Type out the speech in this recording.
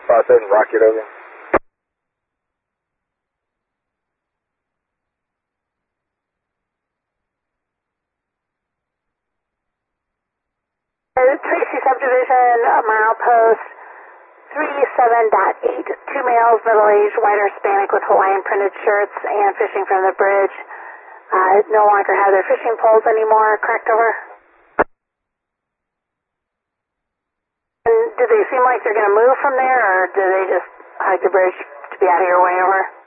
5-7 Rocket over. Tracy Subdivision, milepost 37.8, 2 males, middle-aged, white or Hispanic with Hawaiian printed shirts and fishing from the bridge. No longer have their fishing poles anymore, correct, over? And do they seem like they're going to move from there, or do they just hike the bridge to be out of your way, over?